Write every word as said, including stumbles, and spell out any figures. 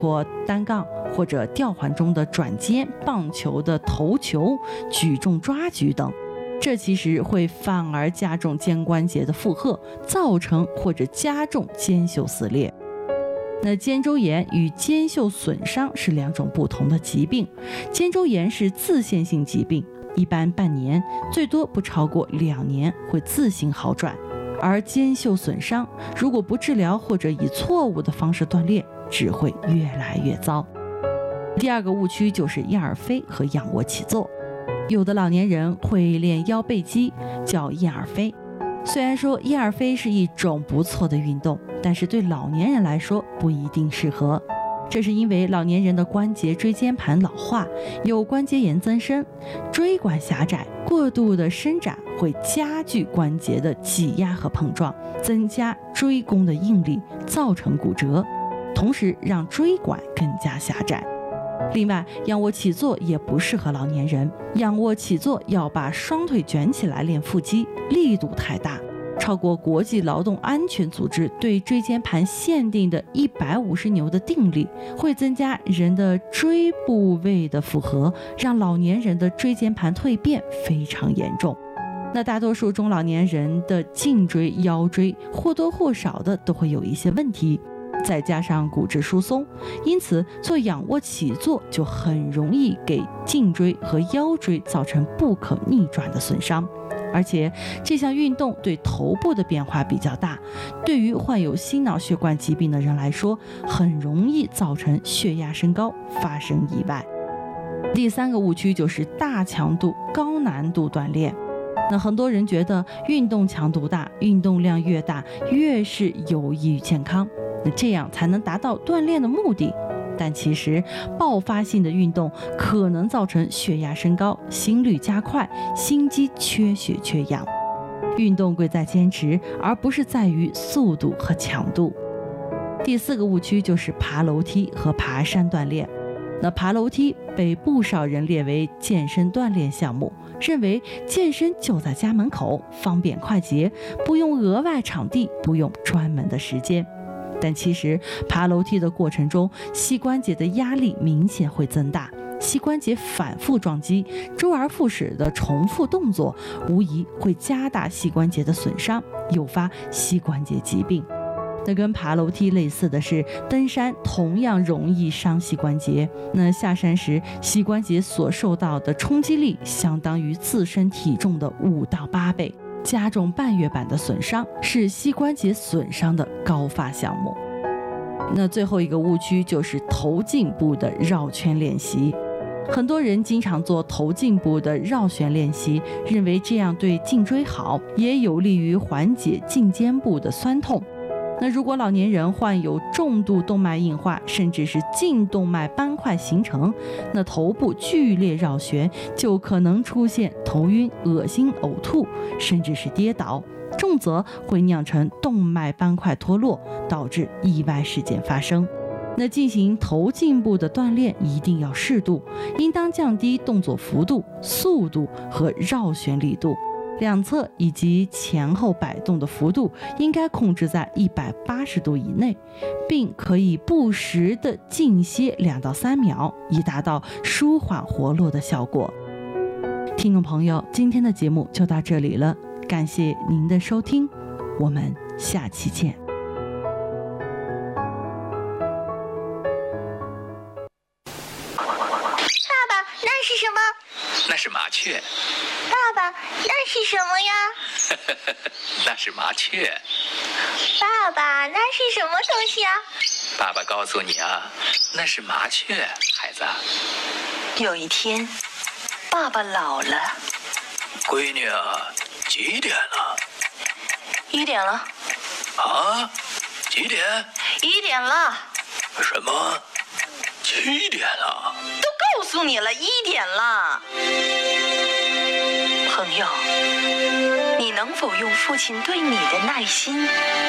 或单杠或者吊环中的转肩、棒球的投球、举重抓举等，这其实会反而加重肩关节的负荷，造成或者加重肩袖撕裂。那肩周炎与肩袖损伤是两种不同的疾病。肩周炎是自限性疾病，一般半年，最多不超过两年会自行好转。而肩袖损伤如果不治疗或者以错误的方式锻炼，只会越来越糟。第二个误区就是燕尔飞和仰卧起坐。有的老年人会练腰背肌，叫燕尔飞。虽然说燕尔飞是一种不错的运动，但是对老年人来说不一定适合。这是因为老年人的关节椎间盘老化，有关节炎增生，椎管狭窄，过度的伸展会加剧关节的挤压和碰撞，增加椎弓的应力，造成骨折，同时让椎管更加狭窄。另外，仰卧起坐也不适合老年人。仰卧起坐要把双腿卷起来练腹肌，力度太大，超过国际劳动安全组织对椎间盘限定的一百五十牛的定力，会增加人的椎部位的负荷，让老年人的椎间盘蜕变非常严重。那大多数中老年人的颈椎、腰椎或多或少的都会有一些问题，再加上骨质疏松，因此做仰卧起坐就很容易给颈椎和腰椎造成不可逆转的损伤。而且这项运动对头部的变化比较大，对于患有心脑血管疾病的人来说，很容易造成血压升高，发生意外。第三个误区就是大强度、高难度锻炼。那很多人觉得运动强度大，运动量越大，越是有益于健康，那这样才能达到锻炼的目的。但其实爆发性的运动可能造成血压升高、心率加快、心肌缺血缺氧。运动贵在坚持，而不是在于速度和强度。第四个误区就是爬楼梯和爬山锻炼。那爬楼梯被不少人列为健身锻炼项目，认为健身就在家门口，方便快捷，不用额外场地，不用专门的时间。但其实爬楼梯的过程中，膝关节的压力明显会增大，膝关节反复撞击，周而复始的重复动作，无疑会加大膝关节的损伤，诱发膝关节疾病。那跟爬楼梯类似的是，登山同样容易伤膝关节。那下山时，膝关节所受到的冲击力相当于自身体重的五到八倍，加重半月板的损伤，是膝关节损伤的高发项目。那最后一个误区就是头颈部的绕圈练习。很多人经常做头颈部的绕旋练习，认为这样对颈椎好，也有利于缓解颈肩部的酸痛。那如果老年人患有重度动脉硬化，甚至是颈动脉斑块形成，那头部剧烈绕旋就可能出现头晕、恶心、呕吐，甚至是跌倒，重则会酿成动脉斑块脱落，导致意外事件发生。那进行头颈部的锻炼一定要适度，应当降低动作幅度、速度和绕旋力度。两侧以及前后摆动的幅度应该控制在一百八十度以内，并可以不时的静歇两到三秒，以达到舒缓活络的效果。听众朋友，今天的节目就到这里了，感谢您的收听，我们下期见。 爸爸，那是什么？ 那是麻雀。 爸爸，那是什么呀？ 那是麻雀。 爸爸，那是什么东西啊？ 爸爸告诉你啊，那是麻雀，孩子。 有一天，爸爸老了。 闺女啊，几点了？ 一点了。 啊？几点？ 一点了。 什么？七点了？ 都告诉你了，一点了。朋友，你能否用父亲对你的耐心